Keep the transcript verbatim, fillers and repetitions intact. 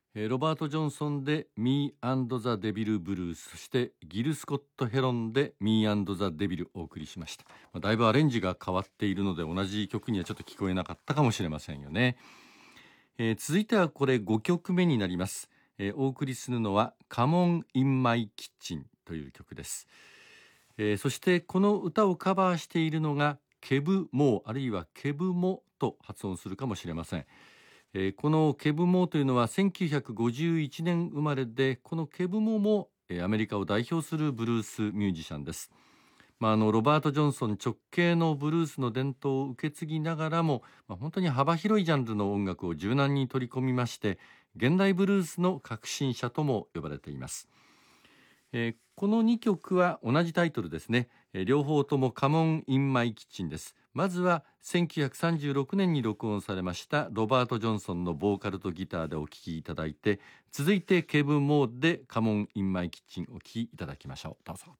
えーロバート・ジョンソンで Me and the Devil Blues、 そしてギル・スコット・ヘロンで Me and the Devil をお送りしました。まあ、だいぶアレンジが変わっているので同じ曲にはちょっと聞こえなかったかもしれませんよね。えー続いてはこれごきょくめになります。えーお送りするのは Come on in my kitchen という曲です。えーそしてこの歌をカバーしているのがケブ・モー、あるいはケブモと発音するかもしれません。えーこのケブモーというのはせんきゅうひゃくごじゅういちねん生まれで、このケブモも、えーアメリカを代表するブルースミュージシャンです。まあ、あのロバート・ジョンソン直系のブルースの伝統を受け継ぎながらも、まあ、本当に幅広いジャンルの音楽を柔軟に取り込みまして、現代ブルースの革新者とも呼ばれています。えーこのにきょくは同じタイトルですね。えー両方とも Come on in my kitchen です。まずはせんきゅうひゃくさんじゅうろくねんに録音されましたロバート・ジョンソンのボーカルとギターでお聴きいただいて、続いてケブン・モーで Come on in my kitchen お聴きいただきましょう。どうぞ。